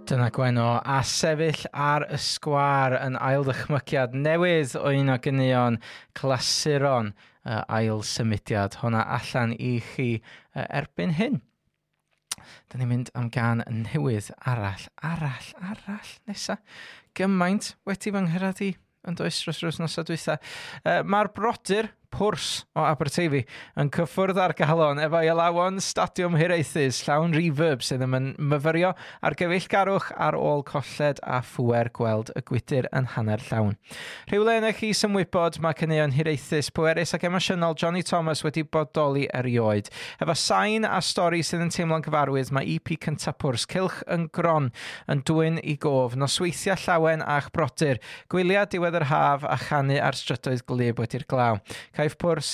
Dyna Gweno a sefyll ar y sgwâr yn ail ddychmygiad newydd o un o ganeuon clasuron ail symudiad honna allan i chi erbyn hyn. Da ni'n mynd am gan newydd arall nesa. Gymaint wedi fy nghyradd i yn does dros nosa dwytha. Mae'r brodyr Pwrs o Aberteifi yn cyffwrdd ar galon efo Ialawon Stadiwm Hiraethus llawn reverb sydd yn myfyrio ar gyfeillgarwch ar ôl colled a phwer gweld y gwydr yn hanner llawn. Rhywle yna chi symwybod mae caneuon hiraethus pwerus ac emosiynol Johnny Thomas wedi bodoli erioed. Efo sain a stori sydd yn teimlo'n gyfarwydd mae EP cynta Pwrs Cylch yn Gron yn dwyn i gof, nosweithia llawen a'ch brodyr, gwyliau diwedd yr haf a chanu ar strydoedd gwlyb wedi'r glaw. Caiff Pwrs